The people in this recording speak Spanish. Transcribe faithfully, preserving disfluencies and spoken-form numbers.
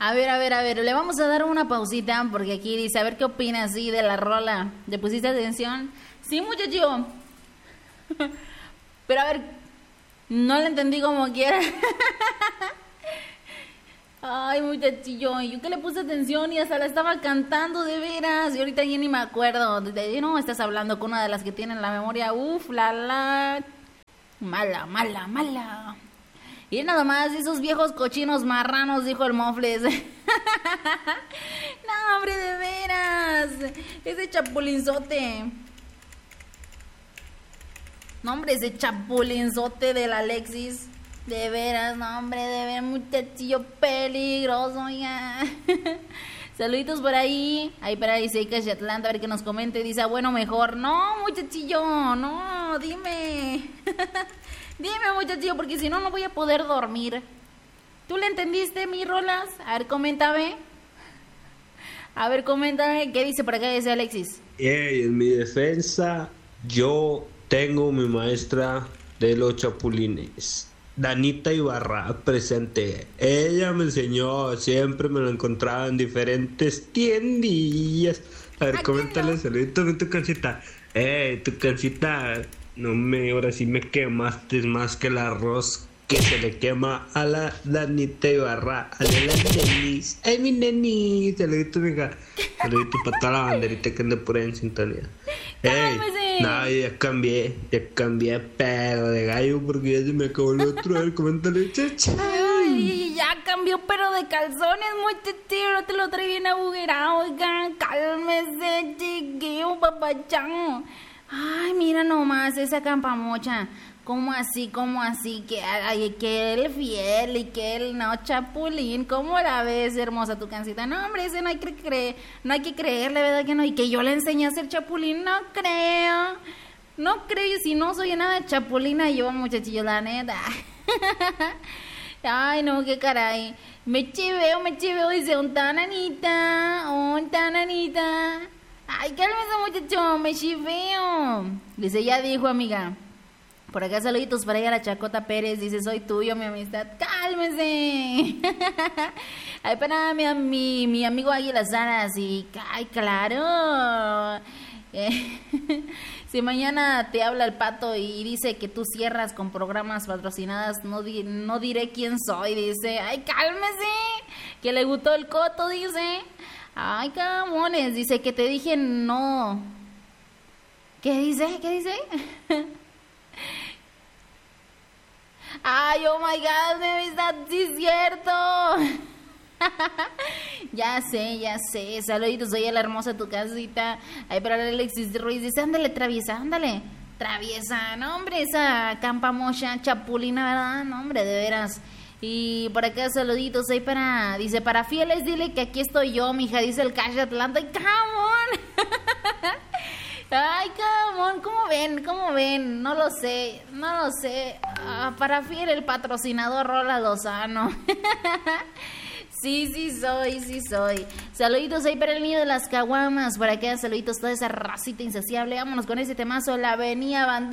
A ver, a ver, a ver, le vamos a dar una pausita porque aquí dice, a ver qué opinas, sí, de la rola. ¿Le pusiste atención? Sí, muchacho. Pero a ver, no la entendí como quiera. Ay, muchachillo, yo que le puse atención y hasta la estaba cantando de veras. Y ahorita ya ni me acuerdo. No, estás hablando con una de las que tienen la memoria. Uf, la, la. Mala, mala, mala. Y nada más, esos viejos cochinos marranos, dijo el Mofles. No, hombre, de veras. Ese chapulinzote. No, hombre, ese chapulinzote del Alexis. De veras, no, hombre, de veras, muchachillo peligroso, oiga. Saluditos por ahí. Ahí para Iseikas de Atlanta, a ver que nos comente. Dice, ah, bueno, mejor. No, muchachillo, no, dime. Dime, muchachillo, porque si no, no voy a poder dormir. ¿Tú le entendiste, mi Rolas? A ver, coméntame. A ver, coméntame. ¿Qué dice por acá? Dice Alexis. Hey, en mi defensa, yo tengo mi maestra de los chapulines, Danita Ibarra, presente. Ella me enseñó, siempre me lo encontraba en diferentes tiendillas. A ver, coméntale, saludito de tu cancita. Ey, tu cancita, no me, ahora sí me quemaste más que el arroz que se le quema a la Danita Ibarra, a la nenis. Ay, mi nenis, saludito, mija. Saludito para toda la banderita que anda por ahí en sintonía. Ey, no, ya cambié, ya cambié pero de gallo porque ya se me acabó el otro. A ver, coméntale, chacha. Ay, ya cambió pero de calzones, muchachillo, no te lo trae bien agujerado, oigan, cálmese, chiquillo, papachán. Ay, mira nomás esa campamocha. ¿Cómo así, cómo así? Que, ay, que él fiel y que él no, chapulín. ¿Cómo la ves, hermosa, tu cancita? No, hombre, ese no hay que creer, no hay que creerle, ¿verdad que no? Y que yo le enseñé a ser chapulín, no creo. No creo, y si no soy nada de chapulina yo, muchachillo, la neta. Ay, no, qué caray. Me chiveo, me chiveo, dice un tananita, un tananita. Ay, cálmese, muchacho, me chiveo. Dice, ya dijo, amiga. Por acá saluditos para ella, la Chacota Pérez. Dice, soy tuyo, mi amistad. ¡Cálmese! Ay, para mi, mi, mi amigo Águila Saras. Y, ay, claro. Eh, si mañana te habla el Pato y dice que tú cierras con programas patrocinadas, no, di, no diré quién soy. Dice, ay, cálmese. Que le gustó el coto, dice. Ay, camones. Dice que te dije no. ¿Qué dice? ¿Qué dice? Ay, oh my God, mi amistad, sí es cierto. Ya sé, ya sé. Saluditos, soy la hermosa tu casita. Ay, pero Alexis Ruiz dice, ándale, traviesa, ándale. Traviesa, no, hombre, esa campamocha chapulina, ¿verdad? No, hombre, de veras. Y por acá saluditos ahí para, dice, para fieles, dile que aquí estoy yo, mija, dice el Cash de Atlanta. ¡Ay, come on! Ay, camón, ¿cómo ven? ¿Cómo ven? No lo sé, no lo sé. Ah, para fiel el patrocinador Rola Lozano. Sí, sí soy, sí soy. Saluditos ahí para el niño de las caguamas. Por acá, saluditos toda esa racita insaciable. Vámonos con ese temazo, la Avenida Bandera.